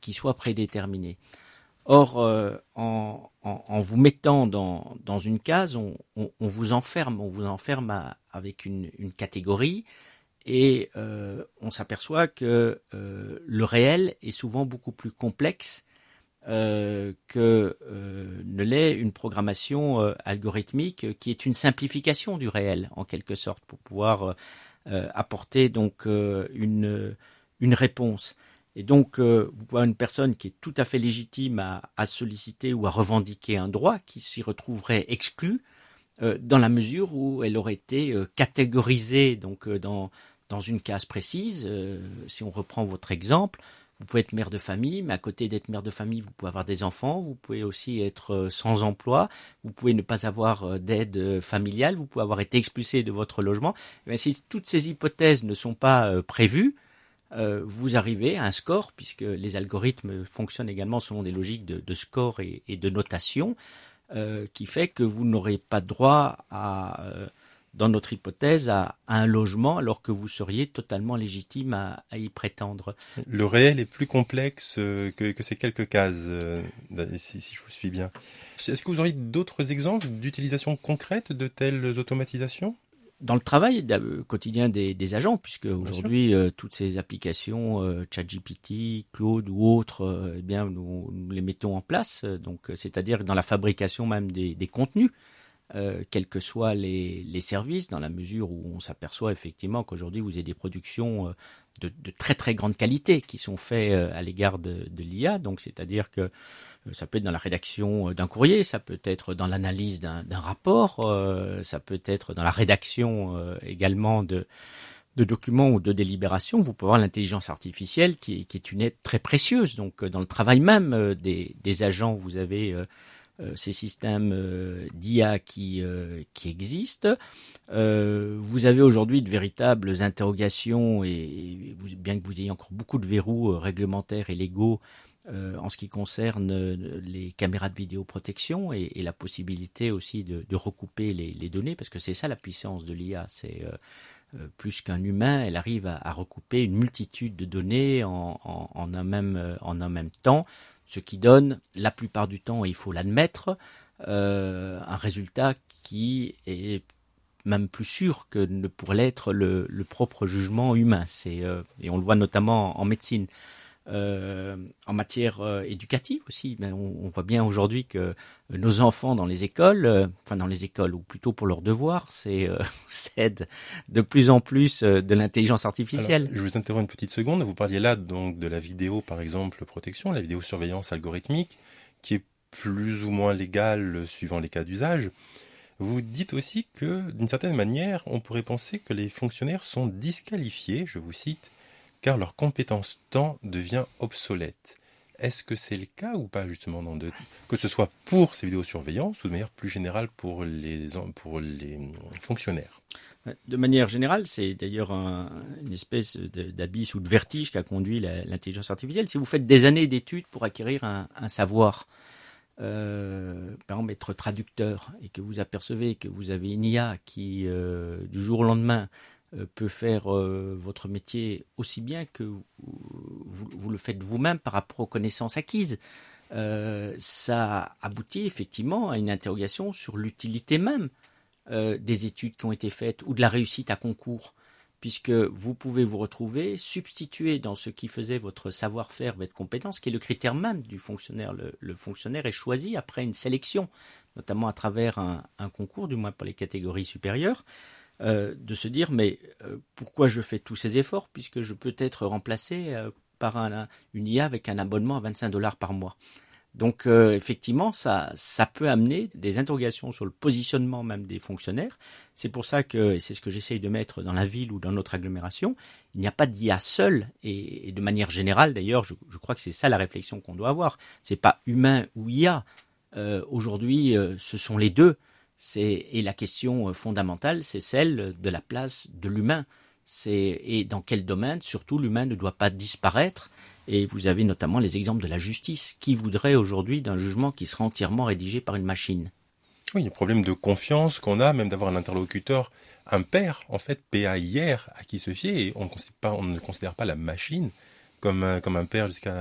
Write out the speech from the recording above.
qui soit prédéterminé. Or, en vous mettant dans une case, on vous enferme, avec une catégorie, et on s'aperçoit que le réel est souvent beaucoup plus complexe que ne l'est une programmation algorithmique qui est une simplification du réel, en quelque sorte, pour pouvoir apporter donc une réponse. Et donc, vous pouvez avoir une personne qui est tout à fait légitime à solliciter ou à revendiquer un droit qui s'y retrouverait exclu dans la mesure où elle aurait été catégorisée donc dans une case précise. Si on reprend votre exemple, vous pouvez être mère de famille, mais à côté d'être mère de famille, vous pouvez avoir des enfants, vous pouvez aussi être sans emploi, vous pouvez ne pas avoir d'aide familiale, vous pouvez avoir été expulsé de votre logement. Mais si toutes ces hypothèses ne sont pas prévues, vous arrivez à un score, puisque les algorithmes fonctionnent également selon des logiques de score et de notation, qui fait que vous n'aurez pas droit dans notre hypothèse, à un logement, alors que vous seriez totalement légitime à y prétendre. Le réel est plus complexe que ces quelques cases, si je vous suis bien. Est-ce que vous auriez d'autres exemples d'utilisation concrète de telles automatisations ? Dans le travail quotidien des agents, puisque aujourd'hui toutes ces applications ChatGPT, Claude ou autres, eh bien nous les mettons en place. Donc c'est-à-dire dans la fabrication même des contenus, quels que soient les services, dans la mesure où on s'aperçoit effectivement qu'aujourd'hui vous avez des productions de très très grande qualité qui sont faites à l'égard de l'IA. Donc c'est-à-dire que ça peut être dans la rédaction d'un courrier, ça peut être dans l'analyse d'un rapport, ça peut être dans la rédaction également de documents ou de délibérations. Vous pouvez avoir l'intelligence artificielle qui est une aide très précieuse. Donc dans le travail même des agents, vous avez ces systèmes d'IA qui existent. Vous avez aujourd'hui de véritables interrogations, et bien que vous ayez encore beaucoup de verrous réglementaires et légaux en ce qui concerne les caméras de vidéoprotection et la possibilité aussi de recouper les données, parce que c'est ça la puissance de l'IA, c'est plus qu'un humain, elle arrive à recouper une multitude de données en un même temps, ce qui donne la plupart du temps, et il faut l'admettre, un résultat qui est même plus sûr que ne pourrait l'être le propre jugement humain. Et on le voit notamment en médecine. En matière éducative aussi, mais on voit bien aujourd'hui que nos enfants dans les écoles, ou plutôt pour leurs devoirs, s'aident de plus en plus de l'intelligence artificielle. Alors, je vous interromps une petite seconde. Vous parliez là donc de la vidéo, par exemple, protection, la vidéosurveillance algorithmique, qui est plus ou moins légale suivant les cas d'usage. Vous dites aussi que, d'une certaine manière, on pourrait penser que les fonctionnaires sont disqualifiés, je vous cite, car leur compétence temps devient obsolète. Est-ce que c'est le cas ou pas, justement, que ce soit pour ces vidéosurveillances ou de manière plus générale pour les fonctionnaires ? De manière générale, c'est d'ailleurs une espèce d'abysse ou de vertige qu'a conduit l'intelligence artificielle. Si vous faites des années d'études pour acquérir un savoir, par exemple être traducteur, et que vous apercevez que vous avez une IA qui, du jour au lendemain, peut faire votre métier aussi bien que vous le faites vous-même par rapport aux connaissances acquises. Ça aboutit effectivement à une interrogation sur l'utilité même des études qui ont été faites ou de la réussite à concours, puisque vous pouvez vous retrouver substitué dans ce qui faisait votre savoir-faire, votre compétence, qui est le critère même du fonctionnaire. Le fonctionnaire est choisi après une sélection, notamment à travers un concours, du moins pour les catégories supérieures, de se dire mais pourquoi je fais tous ces efforts puisque je peux être remplacé par une IA avec un abonnement à $25 par mois. Donc effectivement ça peut amener des interrogations sur le positionnement même des fonctionnaires. C'est pour ça que, et c'est ce que j'essaye de mettre dans la ville ou dans notre agglomération, il n'y a pas d'IA seule, et de manière générale d'ailleurs je crois que c'est ça la réflexion qu'on doit avoir. C'est pas humain ou IA. Aujourd'hui ce sont les deux. Et la question fondamentale, c'est celle de la place de l'humain. Et dans quel domaine, surtout, l'humain ne doit pas disparaître. Et vous avez notamment les exemples de la justice. Qui voudrait aujourd'hui d'un jugement qui sera entièrement rédigé par une machine ? Oui, il y a un problème de confiance qu'on a, même d'avoir un interlocuteur, un père, en fait, PAIR, à qui se fier. Et on ne considère pas la machine comme un père jusqu'à